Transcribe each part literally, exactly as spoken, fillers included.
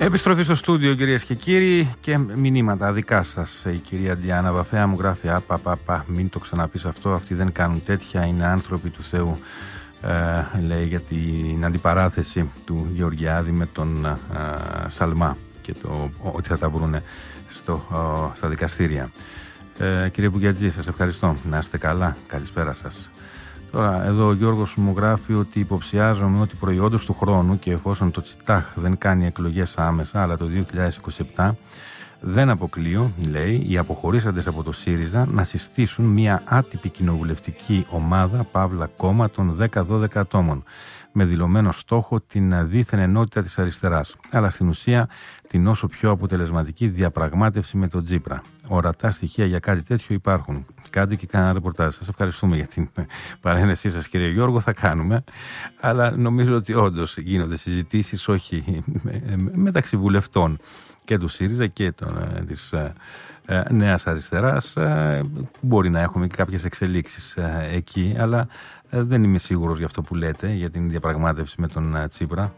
Επιστροφή στο στούντιο, κυρίες και κύριοι, και μηνύματα δικά σας. Η κυρία Διάννα Βαφέα μου γράφει: Απα, πα, πα, μην το ξαναπείς αυτό. Αυτοί δεν κάνουν τέτοια. Είναι άνθρωποι του Θεού. Ε, λέει για την αντιπαράθεση του Γεωργιάδη με τον ε, Σαλμά και το ότι θα τα βρούνε στο, ε, στα δικαστήρια. Ε, κύριε Μπουγιατζή, σας ευχαριστώ. Να είστε καλά. Καλησπέρα σας. Τώρα, εδώ ο Γιώργος μου γράφει ότι υποψιάζομαι ότι προϊόντος του χρόνου, και εφόσον το Τσιτάχ δεν κάνει εκλογές άμεσα, αλλά το δύο χιλιάδες είκοσι επτά, δεν αποκλείω, λέει, οι αποχωρήσαντες από το ΣΥΡΙΖΑ να συστήσουν μια άτυπη κοινοβουλευτική ομάδα, παύλα κόμμα, των δέκα δώδεκα ατόμων, με δηλωμένο στόχο την δίθεν ενότητα της αριστεράς, αλλά στην ουσία την όσο πιο αποτελεσματική διαπραγμάτευση με τον Τσίπρα. Ορατά στοιχεία για κάτι τέτοιο υπάρχουν. Κάντε και κάνα ρεπορτάζ. Σας ευχαριστούμε για την παρένεσή σας, κύριε Γιώργο. Θα κάνουμε. Αλλά νομίζω ότι όντως γίνονται συζητήσεις, όχι μεταξύ βουλευτών και του ΣΥΡΙΖΑ και των, της ε, Νέας Αριστεράς. Ε, μπορεί να έχουμε και κάποιες εξελίξεις ε, εκεί, αλλά ε, δεν είμαι σίγουρος για αυτό που λέτε, για την διαπραγμάτευση με τον ε, Τσίπρα.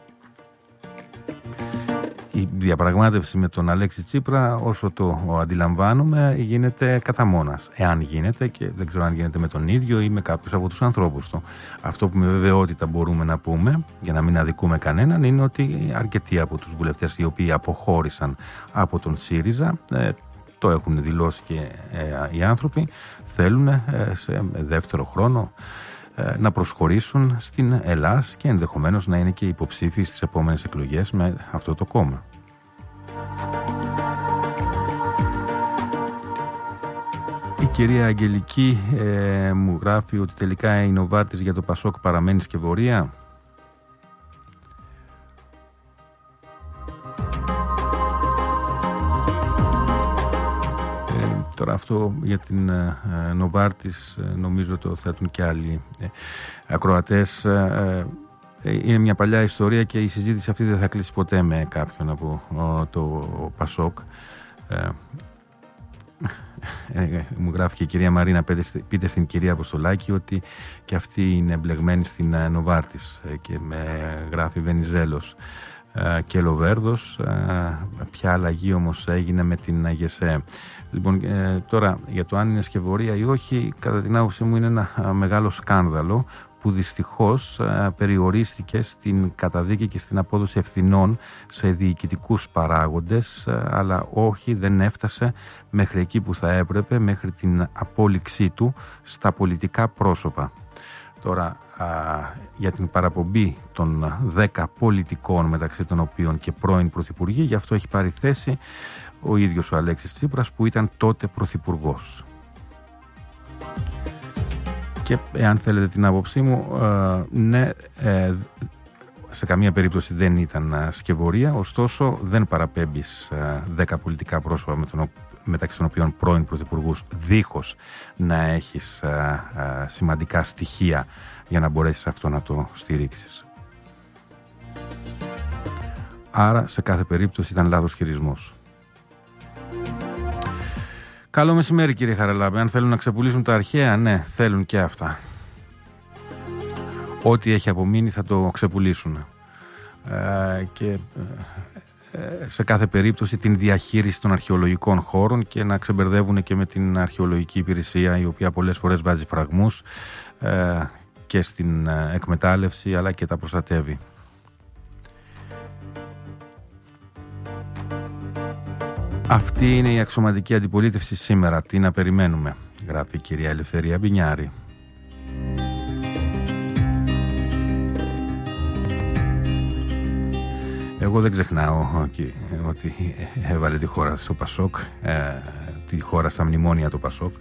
Η διαπραγμάτευση με τον Αλέξη Τσίπρα, όσο το αντιλαμβάνομαι, γίνεται κατά μόνας. Εάν γίνεται, και δεν ξέρω αν γίνεται με τον ίδιο ή με κάποιους από τους ανθρώπους του. Αυτό που με βεβαιότητα μπορούμε να πούμε, για να μην αδικούμε κανέναν, είναι ότι αρκετοί από τους βουλευτές οι οποίοι αποχώρησαν από τον ΣΥΡΙΖΑ, ε, το έχουν δηλώσει και ε, οι άνθρωποι, θέλουν ε, σε δεύτερο χρόνο ε, να προσχωρήσουν στην Ελλάς και ενδεχομένως να είναι και υποψήφιοι στις επόμενες εκλογές με αυτό το κόμμα. Η κυρία Αγγελική ε, μου γράφει ότι τελικά η Νοβάρτης για το Πασόκ παραμένει σκευωρία. Ε, τώρα αυτό για την ε, Νοβάρτης ε, νομίζω το θέτουν και άλλοι ε, ακροατές. Ε, Είναι μια παλιά ιστορία και η συζήτηση αυτή δεν θα κλείσει ποτέ με κάποιον από ο, το ο Πασόκ. Ε, ε, μου γράφει και η κυρία Μαρίνα, πείτε, πείτε στην κυρία Αποστολάκη ότι και αυτή είναι εμπλεγμένη στην ε, Νοβάρτης, ε, και με γράφει Βενιζέλος ε, και Λοβέρδος. Ε, ποια αλλαγή όμως έγινε με την ΓΕΣΕ. Λοιπόν, ε, τώρα για το αν είναι σκευωρία ή όχι, κατά την άποψή μου είναι ένα ε, μεγάλο σκάνδαλο που δυστυχώς ε, περιορίστηκε στην καταδίκη και στην απόδοση ευθυνών σε διοικητικούς παράγοντες, ε, αλλά όχι, δεν έφτασε μέχρι εκεί που θα έπρεπε, μέχρι την απόλυξή του στα πολιτικά πρόσωπα. Τώρα, α, για την παραπομπή των δέκα πολιτικών, μεταξύ των οποίων και πρώην πρωθυπουργοί, γι' αυτό έχει πάρει θέση ο ίδιος ο Αλέξης Τσίπρας, που ήταν τότε πρωθυπουργός. Και εάν θέλετε την άποψή μου, ε, ναι, ε, σε καμία περίπτωση δεν ήταν σκευωρία, ωστόσο δεν παραπέμπεις ε, δέκα πολιτικά πρόσωπα με τον, μεταξύ των οποίων πρώην πρωθυπουργούς, δίχως να έχεις ε, ε, σημαντικά στοιχεία για να μπορέσεις αυτό να το στηρίξεις. Άρα σε κάθε περίπτωση ήταν λάθος χειρισμός. Καλό μεσημέρι, κύριε Χαραλάμπη. Αν θέλουν να ξεπουλήσουν τα αρχαία, ναι, θέλουν και αυτά. Ό,τι έχει απομείνει θα το ξεπουλήσουν. Ε, και ε, σε κάθε περίπτωση την διαχείριση των αρχαιολογικών χώρων, και να ξεμπερδεύουν και με την αρχαιολογική υπηρεσία, η οποία πολλές φορές βάζει φραγμούς ε, και στην εκμετάλλευση, αλλά και τα προστατεύει. Αυτή είναι η αξιωματική αντιπολίτευση σήμερα. Τι να περιμένουμε, γράφει η κυρία Ελευθερία Μπινιάρη. Εγώ δεν ξεχνάω ότι έβαλε τη χώρα στο Πασόκ, τη χώρα στα μνημόνια του Πασόκ.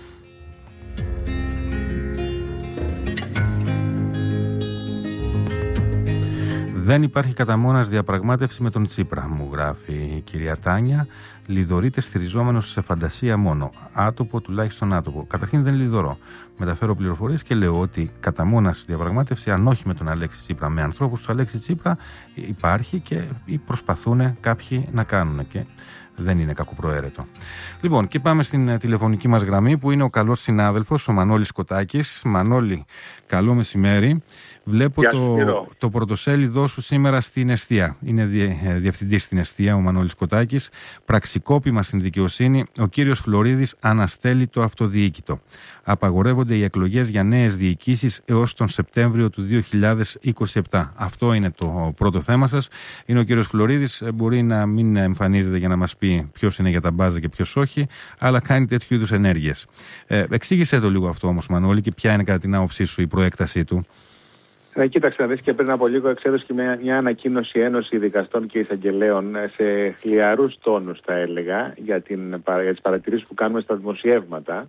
Δεν υπάρχει κατά μόνας διαπραγμάτευση με τον Τσίπρα, μου γράφει η κυρία Τάνια. Λιδωρείται στηριζόμενος σε φαντασία μόνο. Άτοπο, τουλάχιστον άτοπο. Καταρχήν δεν λιδωρώ. Μεταφέρω πληροφορίες και λέω ότι κατά μόνας διαπραγμάτευση, αν όχι με τον Αλέξη Τσίπρα, με ανθρώπους του Αλέξη Τσίπρα, υπάρχει και προσπαθούν κάποιοι να κάνουν. Και δεν είναι κακοπροαίρετο. Λοιπόν, και πάμε στην τηλεφωνική μας γραμμή, που είναι ο καλός συνάδελφος, ο Μανώλης Κοτάκης. Μανώλη, καλό μεσημέρι. Βλέπω το, το πρωτοσέλιδό σου σήμερα στην Εστία. Είναι διευθυντής στην Εστία ο Μανώλης Κοτάκης. Πραξικόπημα στην δικαιοσύνη. Ο κύριος Φλωρίδης αναστέλει το αυτοδιοίκητο. Απαγορεύονται οι εκλογές για νέες διοικήσεις έως τον Σεπτέμβριο του δύο χιλιάδες είκοσι επτά. Αυτό είναι το πρώτο θέμα σας. Είναι ο κύριος Φλωρίδης. Μπορεί να μην εμφανίζεται για να μας πει ποιος είναι για τα μπάζα και ποιος όχι, αλλά κάνει τέτοιου είδους ενέργειες. Ε, εξήγησέ το λίγο αυτό όμως, Μανώλη, και ποια είναι κατά την άποψή σου η προέκτασή του. Ε, κοίταξε να δεις, και πριν από λίγο εξέδωσε και μια, μια ανακοίνωση Ένωση Δικαστών και Εισαγγελέων σε χλιαρούς τόνους, θα έλεγα, για, την, για τις παρατηρήσεις που κάνουμε στα δημοσιεύματα,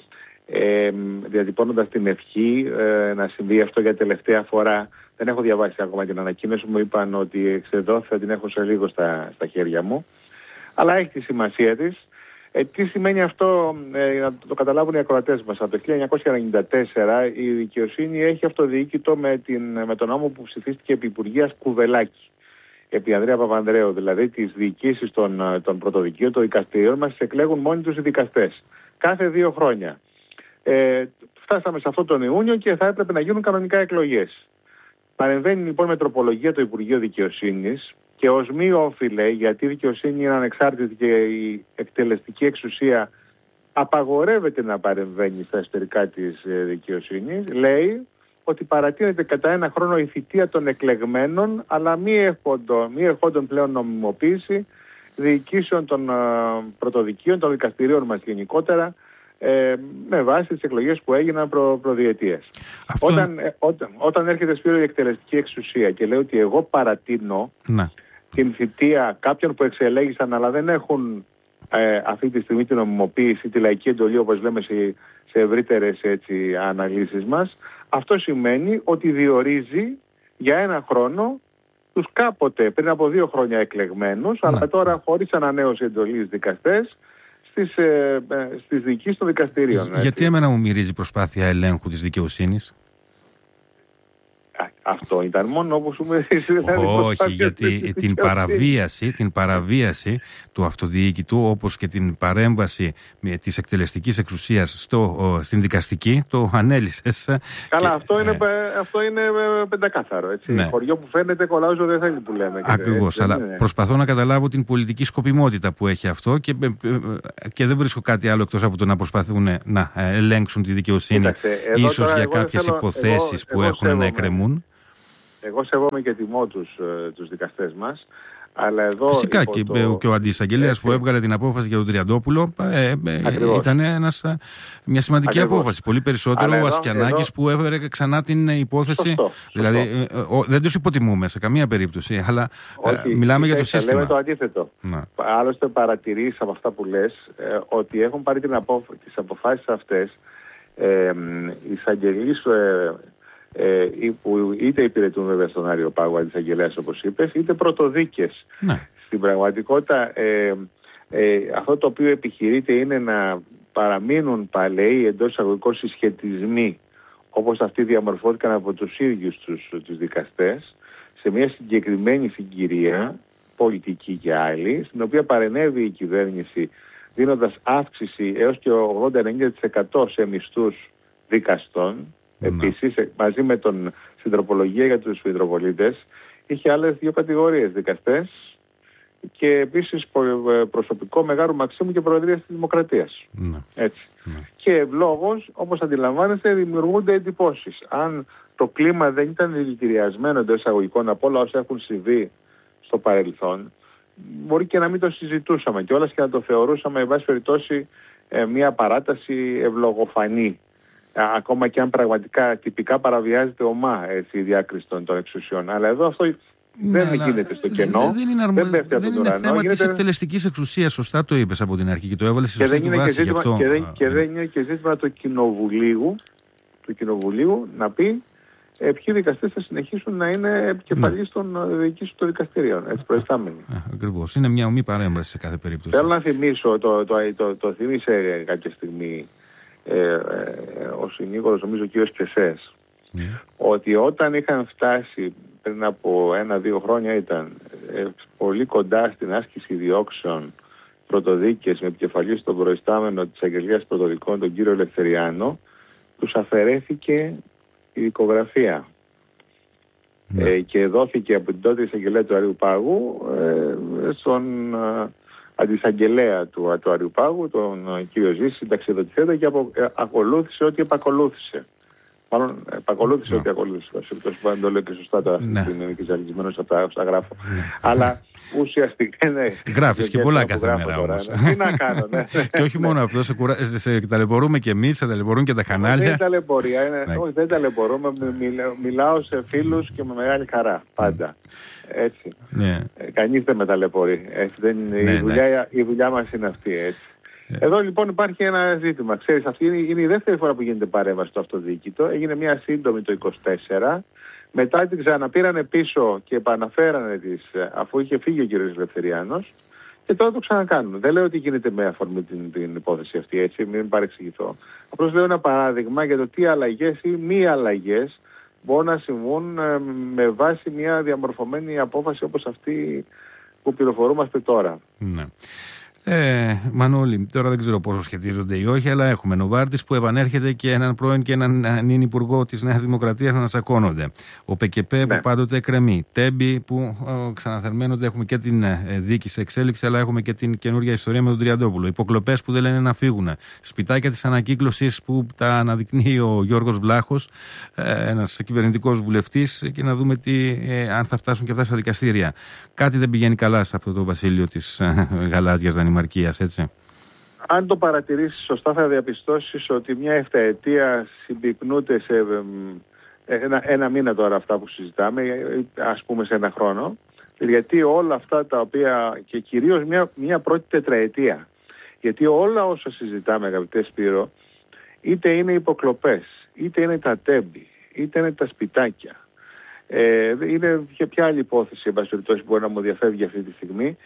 ε, διατυπώνοντας την ευχή ε, να συμβεί αυτό για τελευταία φορά. Δεν έχω διαβάσει ακόμα την ανακοίνωση, μου είπαν ότι εξεδόθη, θα την έχω σε λίγο στα, στα χέρια μου, αλλά έχει τη σημασία της. Ε, τι σημαίνει αυτό, ε, να το καταλάβουν οι ακροατές μας. Από το χίλια εννιακόσια ενενήντα τέσσερα η δικαιοσύνη έχει αυτοδιοίκητο με, την, με τον νόμο που ψηφίστηκε επί Υπουργείας Κουβελάκη, επί Ανδρέα Παπανδρέου, δηλαδή τις διοικήσεις των, των πρωτοδικείων, των δικαστηρίων μας, εκλέγουν μόνοι τους οι δικαστές. Κάθε δύο χρόνια. Ε, φτάσαμε σε αυτόν τον Ιούνιο και θα έπρεπε να γίνουν κανονικά εκλογές. Παρεμβαίνει λοιπόν με τροπολογία το Υπουργείο Δικαιοσύνης και ως μη όφιλε, γιατί η δικαιοσύνη είναι ανεξάρτητη και η εκτελεστική εξουσία απαγορεύεται να παρεμβαίνει στα εσωτερικά της δικαιοσύνης, λέει ότι παρατείνεται κατά ένα χρόνο η θητεία των εκλεγμένων, αλλά μη ερχόντων, μη ερχόντων πλέον νομιμοποίηση διοικήσεων των uh, πρωτοδικείων, των δικαστηρίων μας γενικότερα, Ε, με βάση τις εκλογές που έγιναν προ, προδιετίες. Αυτό... Όταν, ε, όταν, όταν έρχεται Σπύρο η εκτελεστική εξουσία και λέει ότι εγώ παρατείνω να. την θητεία κάποιων που εξελέγησαν αλλά δεν έχουν ε, αυτή τη στιγμή την νομιμοποίηση, τη λαϊκή εντολή, όπως λέμε σε, σε ευρύτερες έτσι, αναλύσεις μας, αυτό σημαίνει ότι διορίζει για ένα χρόνο τους κάποτε πριν από δύο χρόνια εκλεγμένους, να. αλλά τώρα χωρίς ανανέωση εντολής δικαστές, στις, ε, στις διοικήσεις των δικαστηρίων. Γιατί έτσι. Εμένα μου μυρίζει προσπάθεια ελέγχου της δικαιοσύνης. Αυτό ήταν μόνο όπως μου Όχι, γιατί την παραβίαση, την παραβίαση του αυτοδιοίκητου, όπως και την παρέμβαση της εκτελεστικής εξουσίας στο, στην δικαστική, το ανέλυσες. Καλά, και, αυτό, είναι, ε, αυτό είναι πεντακάθαρο. Έτσι. Ναι. Χωριό που φαίνεται κολλάζω δεν θέλει που λέμε. Ακριβώς, αλλά είναι. Προσπαθώ να καταλάβω την πολιτική σκοπιμότητα που έχει αυτό και, και δεν βρίσκω κάτι άλλο εκτός από το να προσπαθούν να ελέγξουν τη δικαιοσύνη. Κοίταξε, ίσως για κάποιες θέλω, υποθέσεις εγώ, που εγώ έχουν να εκκρεμούν. Εγώ σεβόμαι και τιμώ τους, τους δικαστές μας, αλλά εδώ... Φυσικά και, το... και ο αντισαγγελέας που έβγαλε την απόφαση για τον Τριαντόπουλο ε, ε, ήταν ένας, μια σημαντική Ακριβώς. απόφαση. Πολύ περισσότερο αλλά ο Ασκιανάκης εδώ... που έβγαλε ξανά την υπόθεση. Σωστό, δηλαδή σωστό. Ε, ε, δεν τους υποτιμούμε σε καμία περίπτωση, αλλά Όχι, ε, μιλάμε για το σύστημα. Λέμε το αντίθετο. Να. Άλλωστε παρατηρείς από αυτά που λες ε, ότι έχουν πάρει την απο... τις αποφάσεις αυτές ε, οι εισαγγελείς ε, Ε, που είτε υπηρετούν βέβαια στον Άριο Πάγο αντισαγγελέας όπως είπες, είτε πρωτοδίκες. Ναι. Στην πραγματικότητα ε, ε, αυτό το οποίο επιχειρείται είναι να παραμείνουν παλαιοί εντός εισαγωγικών συσχετισμοί όπως αυτοί διαμορφώθηκαν από τους ίδιους τους, τους δικαστές σε μια συγκεκριμένη συγκυρία πολιτική και άλλη, στην οποία παρενέβη η κυβέρνηση δίνοντας αύξηση έως και ογδόντα με ενενήντα τοις εκατό σε μισθούς δικαστών. Επίσης, μαζί με τον συντροπολογία για τους Μητροπολίτες, είχε άλλες δύο κατηγορίες, δικαστές και επίσης προσωπικό Μεγάρου Μαξίμου και Προεδρία της Δημοκρατίας. Ναι. Έτσι. Ναι. Και ευλόγως, όπως αντιλαμβάνεστε, δημιουργούνται εντυπώσεις. Αν το κλίμα δεν ήταν δηλητηριασμένο εντός εισαγωγικών από όλα όσα έχουν συμβεί στο παρελθόν, μπορεί και να μην το συζητούσαμε και όλας και να το θεωρούσαμε, εν πάση περιπτώσει, μια παράταση ευλογοφανή. Ακόμα και αν πραγματικά τυπικά παραβιάζεται ομά έτσι, η διάκριση των, των εξουσιών. Αλλά εδώ αυτό ναι, δεν γίνεται στο κενό. Δεν είναι, αρμο... δεν δεν είναι ουρανό, θέμα γίνεται... της εκτελεστικής εξουσίας. Σωστά το είπες από την αρχή και το έβαλες στη σωστή του βάση. Και, και, δεν, και δεν είναι και ζήτημα του κοινοβουλίου, του κοινοβουλίου να πει ε, ποιοι δικαστές θα συνεχίσουν να είναι επικεφαλής ναι. των διοικήσεων των δικαστηρίων. Έτσι, προϊστάμενοι. Ακριβώς. Είναι μια ομή παρέμβαση σε κάθε περίπτωση. Θέλω να θυμίσω, το, το, το, το, το θυμίσε κάποια στιγμή. Ε, ε, ο συνήγορος, νομίζω ο κύριος Κεσές, yeah. ότι όταν είχαν φτάσει πριν από ένα-δύο χρόνια ήταν ε, πολύ κοντά στην άσκηση διώξεων πρωτοδίκες με επικεφαλής τον προϊστάμενο της Αγγελίας Πρωτοδικών, τον κύριο Ελευθεριάνο, τους αφαιρέθηκε η δικογραφία. Ναι. Ε, και δόθηκε από την τότε εισαγγελέα του Αριουπάγου ε, στον ε, αντισαγγελέα του, του Αριουπάγου, τον ε, κύριο Ζήση, συνταξιοδοτηθέντα, και απο, ε, ακολούθησε ό,τι επακολούθησε. Μάλλον επακολούθησε ναι. ό,τι ακολούθησε. Τόσο που το λέω και σωστά τώρα, ναι. είναι και ζαλισμένο στα, στα γράφω. Ναι. Αλλά ουσιαστικά είναι. Γράφει και πολλά κάθε μέρα όμως. Ναι. Τι να κάνω, ναι. Και όχι μόνο αυτό, σε, κουρα... σε ταλαιπωρούμε και εμείς, σε ταλαιπωρούν και τα κανάλια. Δεν ταλαιπωρία, είναι... όχι, δεν ταλαιπωρούμε. Μιλάω, μιλάω σε φίλους και με μεγάλη χαρά, πάντα. Έτσι. Ναι. Ε, κανείς δεν με ταλαιπωρεί. Έτσι. Δεν είναι... ναι, η, δουλειά, η δουλειά μας είναι αυτή, έτσι. Yeah. Εδώ λοιπόν υπάρχει ένα ζήτημα. Ξέρεις, αυτή είναι, είναι η δεύτερη φορά που γίνεται παρέμβαση στο αυτοδιοίκητο. Έγινε μια σύντομη το είκοσι τέσσερα. Μετά την ξαναπήρανε πίσω και επαναφέρανε τις, αφού είχε φύγει ο κ. Ελευθεριάνος. Και τώρα το ξανακάνουν. Δεν λέω ότι γίνεται με αφορμή την, την υπόθεση αυτή, έτσι, μην παρεξηγηθώ. Απλώς λέω ένα παράδειγμα για το τι αλλαγές ή μη αλλαγές μπορούν να συμβούν ε, με βάση μια διαμορφωμένη απόφαση όπως αυτή που πληροφορούμαστε τώρα. Ναι. Ε, Μανώλη, τώρα δεν ξέρω πόσο σχετίζονται ή όχι, αλλά έχουμε Νοβάρτης που επανέρχεται και έναν πρώην και έναν νυν υπουργό της Νέας Δημοκρατίας να ανασακώνονται. Ο ΠΚΠ ναι. που πάντοτε εκκρεμεί. Τέμπη που ε, ξαναθερμαίνονται. Έχουμε και την ε, δίκη σε εξέλιξη, αλλά έχουμε και την καινούργια ιστορία με τον Τριαντόπουλο. Υποκλοπές που δεν λένε να φύγουν. Σπιτάκια της ανακύκλωσης που τα αναδεικνύει ο Γιώργος Βλάχος, ε, ένας κυβερνητικός βουλευτής, και να δούμε τι, ε, αν θα φτάσουν και αυτά στα δικαστήρια. Κάτι δεν πηγαίνει καλά σε αυτό το βασίλειο της ε, γαλάζιας Δανημαρκίας, έτσι. Αν το παρατηρήσεις σωστά, θα διαπιστώσεις ότι μια εφταετία συμπυκνούται σε ε, ένα, ένα μήνα τώρα αυτά που συζητάμε, ας πούμε σε ένα χρόνο, γιατί όλα αυτά τα οποία, και κυρίως μια, μια πρώτη τετραετία, γιατί όλα όσα συζητάμε, αγαπητέ Σπύρο, είτε είναι υποκλοπές, είτε είναι τα τέμπη, είτε είναι τα σπιτάκια, Ε, είναι και ποια άλλη υπόθεση, εν πάση περιπτώσει, που μπορεί να μου διαφεύγει αυτή τη στιγμή,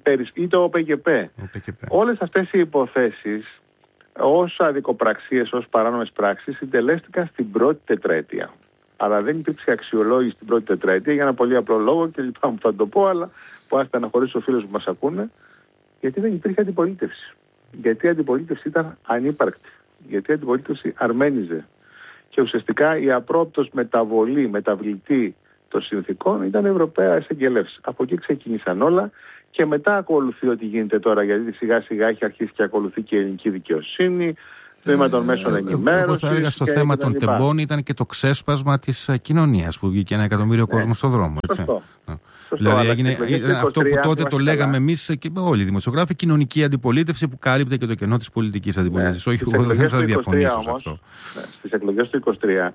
ή το ΠΚΠ. Όλες αυτές οι υποθέσεις, ως αδικοπραξίες, ως παράνομες πράξεις, συντελέστηκαν στην πρώτη τετραετία. Αλλά δεν υπήρξε αξιολόγηση στην πρώτη τετραετία για ένα πολύ απλό λόγο, και λυπάμαι που θα το πω, αλλά που ας στεναχωρήσει ο φίλος που μας ακούνε, γιατί δεν υπήρχε αντιπολίτευση. Γιατί η αντιπολίτευση ήταν ανύπαρκτη. Γιατί η αντιπολίτευση αρμένιζε. Και ουσιαστικά η απρόπτως μεταβολή, μεταβλητή των συνθηκών ήταν Ευρωπαία εισαγγελεύση. Από εκεί ξεκίνησαν όλα και μετά ακολουθεί ό,τι γίνεται τώρα, γιατί σιγά σιγά έχει αρχίσει και ακολουθεί και η ελληνική δικαιοσύνη, το θέμα των μέσων ενημέρωσης. Εγώ θα έλεγα στο θέμα των τεμπών ήταν και το ξέσπασμα της κοινωνίας που βγήκε ένα εκατομμύριο ναι. κόσμο στον δρόμο. Έτσι. Σωστό. Σωστό, δηλαδή έγινε, αυτό που τότε το λέγαμε εμείς και όλοι οι δημοσιογράφοι, κοινωνική αντιπολίτευση που κάλυπτε και το κενό της πολιτικής αντιπολίτευσης. Ναι, όχι, εγώ δεν θα διαφωνήσω σε αυτό. Ναι, στις εκλογές του είκοσι τρία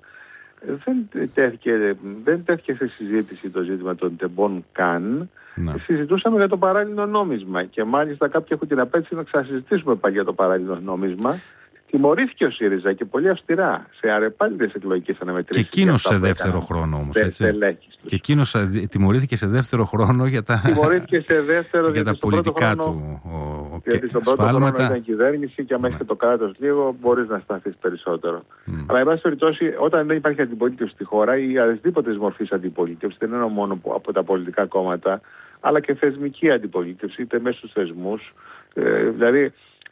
δεν τέθηκε, δεν τέθηκε σε συζήτηση το ζήτημα των τεμπών καν. Ναι. Συζητούσαμε για το παράλληλο νόμισμα και μάλιστα κάποιοι έχουν την απέτηση να ξανασυζητήσουμε πάλι για το παράλληλο νόμισμα. Τιμωρήθηκε ο ΣΥΡΙΖΑ και πολύ αυστηρά σε αρεπάλληλες εκλογικές αναμετρήσεις. Και εκείνος σε δεύτερο χρόνο όμως. Έτσι. Και εκείνος τιμωρήθηκε σε δεύτερο χρόνο για τα, τιμωρήθηκε σε δεύτερο, για τα πολιτικά χρόνο, του. Ο, γιατί στον πρώτο χρόνο ήταν κυβέρνηση και αμέσως και το κράτος λίγο μπορείς να σταθείς περισσότερο. Mm. Αλλά εν πάση περιπτώσει, όταν δεν υπάρχει αντιπολίτευση στη χώρα ή αδεσδήποτε μορφής αντιπολίτευση, δεν είναι μόνο από τα πολιτικά κόμματα, αλλά και θεσμική αντιπολίτευση, είτε μέσα στους θεσμούς. Ε, δηλαδή,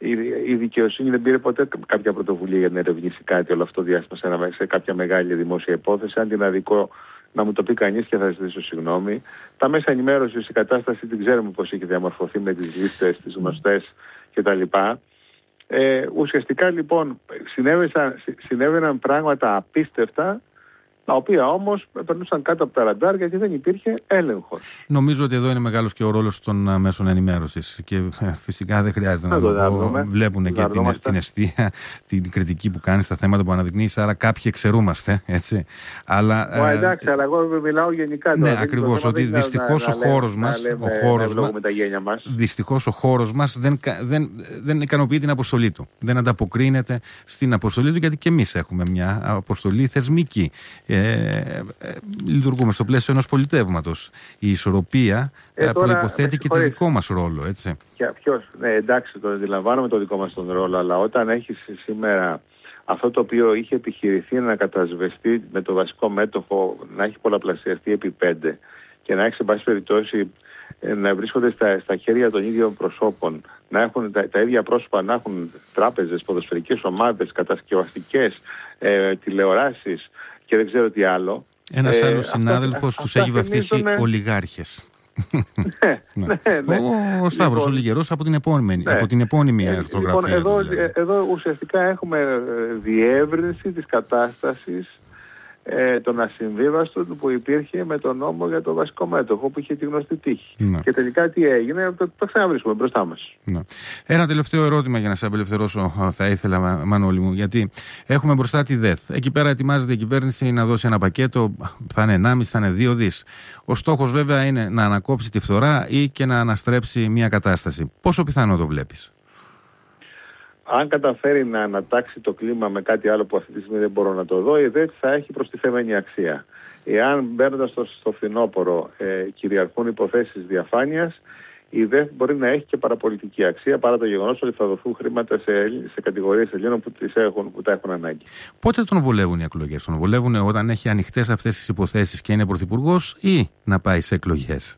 η δικαιοσύνη δεν πήρε ποτέ κάποια πρωτοβουλία για να ερευνήσει κάτι όλο αυτό το διάστημα σε, ένα, σε κάποια μεγάλη δημόσια υπόθεση. Αν την αδικό να μου το πει κανείς και θα ζητήσω συγγνώμη. Τα μέσα ενημέρωσης, η κατάσταση την ξέρουμε πώς έχει διαμορφωθεί με τις λίστες, τις γνωστές κτλ. Ε, ουσιαστικά λοιπόν συνέβαιναν, συνέβαιναν πράγματα απίστευτα, τα οποία όμως περνούσαν κάτω από τα ραντάρ γιατί δεν υπήρχε έλεγχος. Νομίζω ότι εδώ είναι μεγάλος και ο ρόλος των μέσων ενημέρωσης και φυσικά δεν χρειάζεται να, να το, το πω. Βλέπουν και την, την αιστεία, την κριτική που κάνει στα θέματα που αναδεικνύεις, άρα κάποιοι εξαιρούμαστε, έτσι. Αλλά, Μα εντάξει, ε, αλλά εγώ μιλάω γενικά. Ναι, ακριβώς, ότι δυστυχώς ο χώρος μας, δυστυχώς ο χώρος μας δεν, δεν, δεν ικανοποιεί την αποστολή του. Δεν ανταποκρίνεται στην αποστολή του, γιατί και εμείς έχουμε μια αποστολή θεσμική. Ε, ε, λειτουργούμε στο πλαίσιο ενός πολιτεύματος. Η ισορροπία ε, προϋποθέτει και το δικό μας ρόλο, έτσι. Και ποιος, ναι, εντάξει, το αντιλαμβάνομαι το δικό μας τον ρόλο, αλλά όταν έχεις σήμερα αυτό το οποίο είχε επιχειρηθεί να κατασβεστεί με το βασικό μέτοχο, να έχει πολλαπλασιαστεί επί πέντε και να έχει σε πάση περιπτώσει να βρίσκονται στα, στα χέρια των ίδιων προσώπων, να έχουν τα, τα ίδια πρόσωπα, να έχουν τράπεζες, ποδοσφαιρικές ομάδες, κατασκευαστικές, ε, τηλεοράσεις και δεν ξέρω τι άλλο. Ένας ε, άλλος συνάδελφος τους έχει βαφτίσει είναι... ολιγάρχες. ναι, ναι, ναι. Ο, ο Σταύρος λοιπόν, ο Λιγερός από την επώνυμη, ναι. από την επώνυμη ε, αρθρογραφία. Λοιπόν, εδώ, δηλαδή. εδώ ουσιαστικά έχουμε διεύρυνση της κατάστασης ε, των ασυμβίβαστων που υπήρχε με τον νόμο για το βασικό μέτοχο που είχε τη γνωστή τύχη. Ναι. Και τελικά τι έγινε, το, το ξαναβρίσκουμε μπροστά μας. Ναι. Ένα τελευταίο ερώτημα για να σε απελευθερώσω θα ήθελα, Μανώλη μου, γιατί έχουμε μπροστά τη ΔΕΘ. Εκεί πέρα ετοιμάζεται η κυβέρνηση να δώσει ένα πακέτο, θα είναι ενάμιση, θα είναι δύο δις. Ο στόχος βέβαια είναι να ανακόψει τη φθορά ή και να αναστρέψει μια κατάσταση. Πόσο πιθανό το βλέπεις? Αν καταφέρει να ανατάξει το κλίμα με κάτι άλλο που αυτή τη στιγμή δεν μπορώ να το δω, η ΔΕΘ θα έχει προστιθέμενη αξία. Εάν μπαίνοντας στο, στο φθινόπωρο ε, κυριαρχούν υποθέσεις διαφάνειας, η ΔΕΘ μπορεί να έχει και παραπολιτική αξία, παρά το γεγονός ότι θα δοθούν χρήματα σε, σε κατηγορίες Ελλήνων που, τις έχουν, που τα έχουν ανάγκη. Πότε τον βολεύουν οι εκλογές? Τον βολεύουν όταν έχει ανοιχτές αυτές τις υποθέσεις και είναι πρωθυπουργός, ή να πάει σε εκλογές?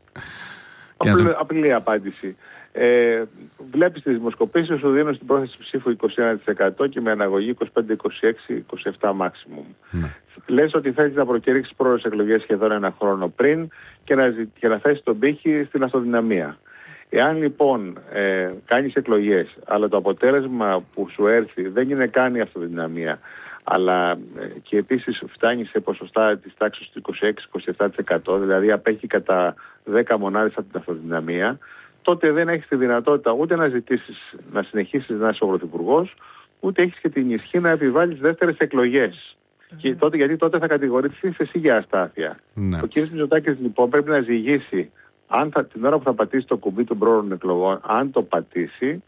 Απλή, τον... απλή απάντηση. Ε, βλέπεις τις δημοσκοπήσεις σου δίνουν στην πρόθεση ψήφου είκοσι ένα τοις εκατό και με αναγωγή είκοσι πέντε, είκοσι έξι, είκοσι επτά maximum. Ναι. Λες ότι θέλεις να προκηρύξεις πρόορες εκλογές σχεδόν ένα χρόνο πριν και να, και να θέσεις τον πύχη στην αυτοδυναμία. Εάν λοιπόν ε, κάνεις εκλογές, αλλά το αποτέλεσμα που σου έρθει δεν είναι καν η αυτοδυναμία, αλλά ε, και επίσης φτάνει σε ποσοστά της τάξης του είκοσι έξι με είκοσι επτά τοις εκατό, δηλαδή απέχει κατά δέκα μονάδες από την αυτοδυναμία, τότε δεν έχεις τη δυνατότητα ούτε να ζητήσεις να συνεχίσεις να είσαι ο πρωθυπουργός, ούτε έχεις και την ισχύ να επιβάλλεις δεύτερες εκλογές. Mm. Και τότε, γιατί τότε θα κατηγορηθείς εσύ για αστάθεια. Mm. Ο κ. Μητσοτάκης λοιπόν πρέπει να ζυγίσει, αν θα, την ώρα που θα πατήσει το κουμπί των πρόωρων εκλογών, αν το πατήσει,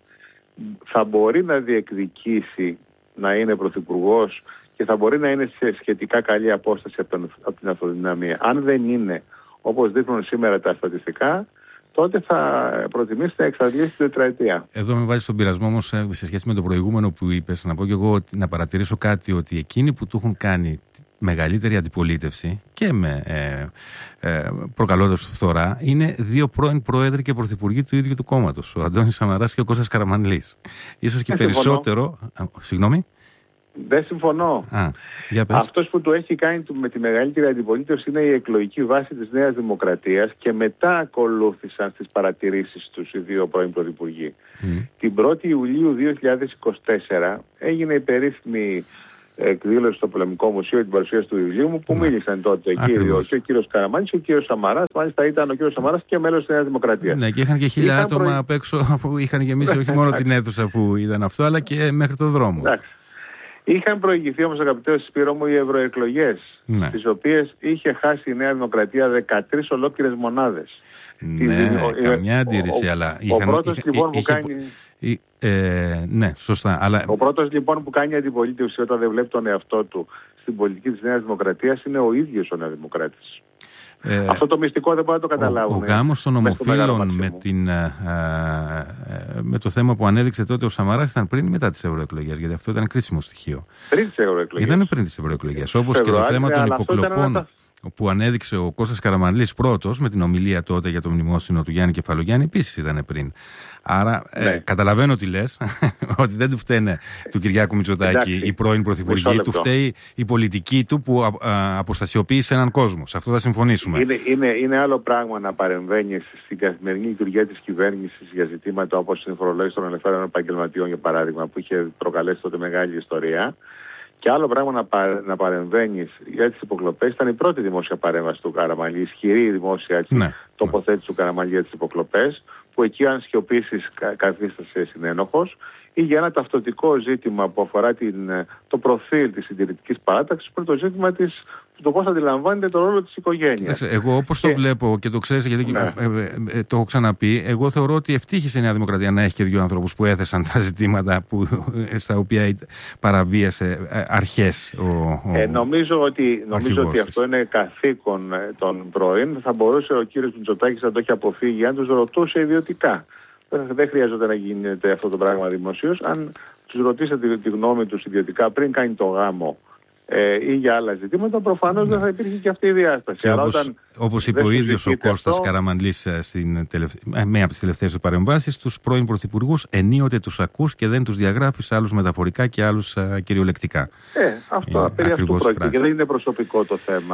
θα μπορεί να διεκδικήσει να είναι πρωθυπουργός και θα μπορεί να είναι σε σχετικά καλή απόσταση από, τον, από την αυτοδυναμία. Αν δεν είναι, όπως δείχνουν σήμερα τα στατιστικά, τότε θα προτιμήσει να εξαντλήσει την τετραετία. Εδώ με βάζει στον πειρασμό όμως σε σχέση με το προηγούμενο που είπες, να πω και εγώ να παρατηρήσω κάτι, ότι εκείνοι που του έχουν κάνει μεγαλύτερη αντιπολίτευση και με ε, ε, προκαλώντας φθορά είναι δύο πρώην πρόεδροι και πρωθυπουργοί του ίδιου του κόμματος, ο Αντώνης Σαμαράς και ο Κώστας Καραμανλής. Ίσως και περισσότερο. Α, συγγνώμη. Δεν συμφωνώ. Α, για πες. Αυτός που το έχει κάνει με τη μεγαλύτερη αντιπολίτευση είναι η εκλογική βάση της Νέας Δημοκρατίας και μετά ακολούθησαν στις παρατηρήσεις τους οι δύο πρώην πρωθυπουργοί. Mm. Την πρώτη Ιουλίου δύο χιλιάδες είκοσι τέσσερα έγινε η περίφημη εκδήλωση στο Πολεμικό Μουσείο, την παρουσίαση του βιβλίου μου, που mm. μίλησαν τότε κύριο, και ο κύριος Καραμάνης και ο κύριος Σαμαράς. Μάλιστα ήταν ο κύριος Σαμαράς και μέλος της Νέας Δημοκρατίας. Ναι, και είχαν και χίλια είχαν άτομα προ... απ' έξω που είχαν γεμίσει όχι μόνο την αίθουσα που ήταν αυτό, αλλά και μέχρι το δρόμο. Εντάξει. Είχαν προηγηθεί όμως, αγαπητέ Σπύρο μου, οι ευρωεκλογές, ναι. τις οποίες είχε χάσει η Νέα Δημοκρατία δεκατρείς ολόκληρες μονάδες. Ναι, η, καμιά ο, αντίρρηση, ο, αλλά... Ο, είχαν, ο πρώτος είχε, λοιπόν είχε, που είχε, κάνει... Ε, ναι, σωστά, αλλά... Ο πρώτος λοιπόν που κάνει αντιπολίτευση όταν δεν βλέπει τον εαυτό του στην πολιτική της Νέας Δημοκρατίας είναι ο ίδιος ο Νεοδημοκράτης. Ε, Αυτό το μυστικό δεν μπορεί να το καταλάβουν. Ο, ο γάμος των ομοφύλων με, την, α, α, με το θέμα που ανέδειξε τότε ο Σαμαράς ήταν πριν ή μετά τις ευρωεκλογές? Γιατί αυτό ήταν κρίσιμο στοιχείο. Πριν τις ευρωεκλογές. Ήταν πριν τις ευρωεκλογές. Όπως και το θέμα των υποκλοπών που ανέδειξε ο Κώστας Καραμανλής πρώτος με την ομιλία τότε για το μνημόσυνο του Γιάννη Κεφαλογιάννη, επίσης ήταν πριν. Άρα ναι. ε, καταλαβαίνω τι λες, ότι δεν του φταίνε του Κυριάκου Μητσοτάκη οι πρώην πρωθυπουργοί, του φταίει η πολιτική του που α, α, αποστασιοποίησε έναν κόσμο. Σε αυτό θα συμφωνήσουμε. Είναι, είναι, είναι άλλο πράγμα να παρεμβαίνεις στην καθημερινή λειτουργία της κυβέρνησης για ζητήματα όπως η φορολόγηση των ελευθέρων επαγγελματιών, για παράδειγμα, που είχε προκαλέσει τότε μεγάλη ιστορία. Και άλλο πράγμα να, πα, να παρεμβαίνεις για τις υποκλοπές. Ήταν η πρώτη δημόσια παρέμβαση του Καραμανλή, ισχυρή δημόσια έτσι, ναι. τοποθέτηση του Καραμανλή για τις υποκλοπές, που εκεί αν σιωπήσεις κα, καθίστασε συνένοχος, ή για ένα ταυτοτικό ζήτημα που αφορά την, το προφίλ της συντηρητικής παράταξης, που είναι το ζήτημα της, το πώς αντιλαμβάνεται το ρόλο της οικογένειας. Εγώ όπως και... το βλέπω και το ξέρεις, γιατί ναι. ε, ε, ε, το έχω ξαναπεί, εγώ θεωρώ ότι ευτύχησε η Νέα Δημοκρατία να έχει και δύο ανθρώπους που έθεσαν τα ζητήματα που, στα οποία παραβίασε ε, αρχές ο, ο ε, Νομίζω ότι, νομίζω ότι αυτό είναι καθήκον των πρώην. Θα μπορούσε ο κύριος Μητσοτάκης να το έχει αποφύγει αν τους ρωτούσε ιδιωτικά. Δεν χρειάζεται να γίνεται αυτό το πράγμα δημοσίως. Αν τους ρωτήσετε τη γνώμη τους ιδιωτικά πριν κάνει το γάμο ε, ή για άλλα ζητήματα, προφανώς ναι. δεν θα υπήρχε και αυτή η διάσταση. Και όπως, όταν όπως είπε ο ίδιος ο Κώστας αυτό... Καραμανλής στην τελευ... μία από τις τελευταίες του παρεμβάσεις, τους πρώην πρωθυπουργούς ενίοτε τους ακούς και δεν τους διαγράφεις, άλλους μεταφορικά και άλλους α, κυριολεκτικά. Ε, αυτό, περί αυτού πρόκειται και δεν είναι προσωπικό το θέμα.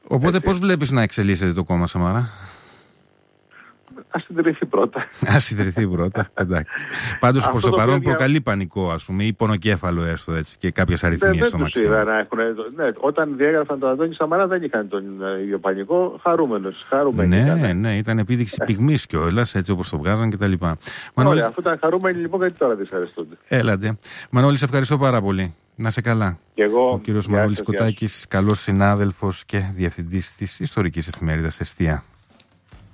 Οπότε πώς βλέπεις να εξελίσσεται το κόμμα, Σαμαρά? Ας συντηρηθεί πρώτα. Ας συντηρηθεί πρώτα, εντάξει. Πάντως προς το, το παρόν προκαλεί για... πανικό, ας πούμε, ή πονοκέφαλο έστω έτσι, και κάποιες αριθμίες στο Μαξίμου. Ναι, όταν διέγραφαν τον Αντώνη Σαμαρά δεν είχαν τον ίδιο πανικό, χαρούμενος. Χαρούμενοι, ναι, ήταν. ναι, ήταν επίδειξη πυγμής κιόλας, έτσι όπως το βγάζαν κτλ. Μανώλη... Ωραία, αφού ήταν χαρούμενοι, λοιπόν, γιατί τώρα δυσαρεστούνται? Έλατε. Μανώλη, σε ευχαριστώ πάρα πολύ. Να σε καλά. Και εγώ, ο κύριος Μανώλης Κοτάκης, καλός συνάδελφος και διευθυντής της ιστορικής εφημερίδας Εστία.